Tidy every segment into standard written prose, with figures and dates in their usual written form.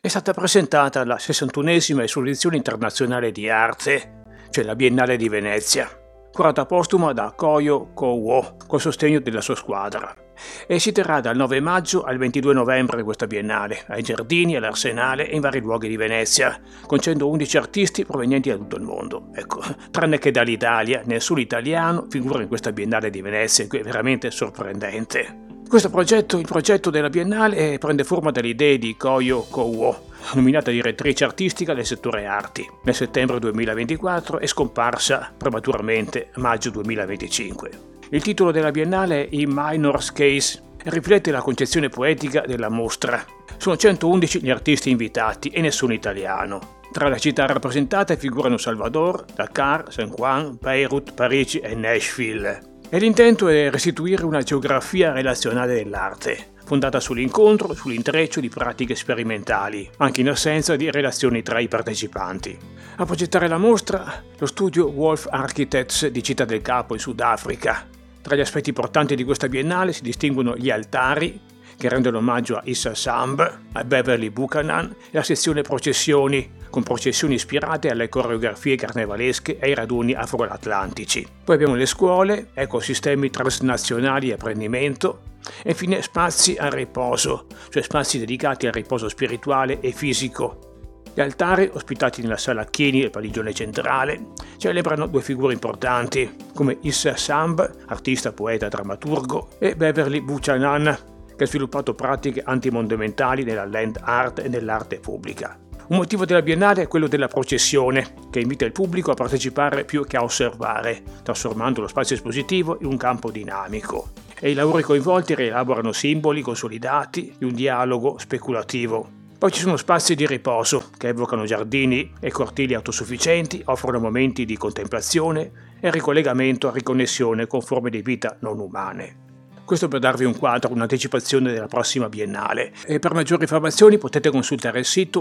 è stata presentata la 61esima Esposizione Internazionale di Arte, cioè la Biennale di Venezia, curata postuma da Koyo Kouo, col sostegno della sua squadra, e si terrà dal 9 maggio al 22 novembre questa biennale, ai giardini, all'Arsenale e in vari luoghi di Venezia, con 111 artisti provenienti da tutto il mondo. Ecco, tranne che dall'Italia, nessun italiano figura in questa Biennale di Venezia, che è veramente sorprendente. Questo progetto, il progetto della Biennale, prende forma dalle idee di Koyo Kouo, nominata direttrice artistica del settore arti. Nel settembre 2024 è scomparsa prematuramente a maggio 2025. Il titolo della Biennale è In Minor's Case e riflette la concezione poetica della mostra. Sono 111 gli artisti invitati e nessun italiano. Tra le città rappresentate figurano Salvador, Dakar, San Juan, Beirut, Parigi e Nashville. E l'intento è restituire una geografia relazionale dell'arte, fondata sull'incontro e sull'intreccio di pratiche sperimentali, anche in assenza di relazioni tra i partecipanti. A progettare la mostra, lo studio Wolf Architects di Città del Capo in Sudafrica. Tra gli aspetti portanti di questa biennale si distinguono gli altari, che rendono omaggio a Issa Samb, a Beverly Buchanan, e la sezione processioni, con processioni ispirate alle coreografie carnevalesche e ai raduni afroatlantici. Poi abbiamo le scuole, ecosistemi transnazionali e apprendimento, e infine spazi al riposo, cioè spazi dedicati al riposo spirituale e fisico. Gli altari, ospitati nella sala Chini del padiglione centrale, celebrano due figure importanti, come Issa Samb, artista, poeta, drammaturgo, e Beverly Buchanan, che ha sviluppato pratiche antimondamentali nella land art e nell'arte pubblica. Un motivo della Biennale è quello della processione, che invita il pubblico a partecipare più che a osservare, trasformando lo spazio espositivo in un campo dinamico. E i lavori coinvolti rielaborano simboli consolidati di un dialogo speculativo. Poi ci sono spazi di riposo, che evocano giardini e cortili autosufficienti, offrono momenti di contemplazione e ricollegamento a riconnessione con forme di vita non umane. Questo per darvi un quadro, un'anticipazione della prossima Biennale. E per maggiori informazioni potete consultare il sito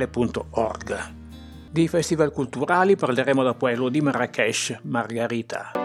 labiennale.org. Di festival culturali parleremo dopo quello di Marrakech, Margarita.